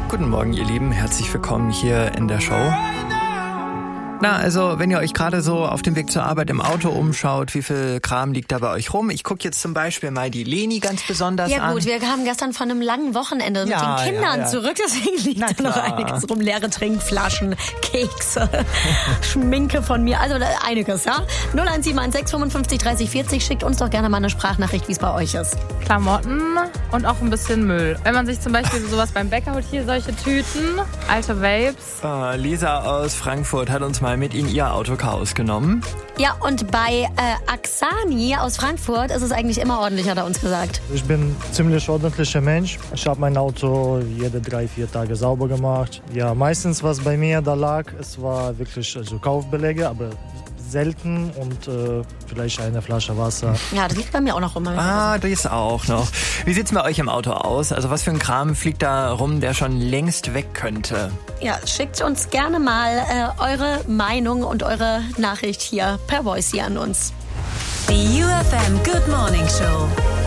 Guten Morgen, ihr Lieben. Herzlich willkommen hier in der Show. Na, also, wenn ihr euch gerade so auf dem Weg zur Arbeit im Auto umschaut, wie viel Kram liegt da bei euch rum? Ich gucke jetzt zum Beispiel mal die Leni ganz besonders an. Ja gut, wir kamen gestern von einem langen Wochenende mit den Kindern zurück, deswegen liegt da noch einiges rum. Leere Trinkflaschen, Kekse, Schminke von mir, also einiges, ja. 01716 55 30 40, schickt uns doch gerne mal eine Sprachnachricht, wie es bei euch ist. Klamotten und auch ein bisschen Müll. Wenn man sich zum Beispiel sowas beim Bäcker holt, hier solche Tüten, alte Vapes. Lisa aus Frankfurt hat uns mal mit in ihr Autochaos genommen. Ja, und bei Aksani aus Frankfurt ist es eigentlich immer ordentlich, hat er uns gesagt. Ich bin ein ziemlich ordentlicher Mensch. Ich habe mein Auto jede 3-4 Tage sauber gemacht. Ja, meistens, was bei mir da lag, es war wirklich Kaufbelege, aber selten und vielleicht eine Flasche Wasser. Ja, das liegt bei mir auch noch immer. Das auch noch. Wie sieht's bei euch im Auto aus? Also was für ein Kram fliegt da rum, der schon längst weg könnte? Ja, schickt uns gerne mal eure Meinung und eure Nachricht hier per Voice hier an uns. Die UFM Good Morning Show.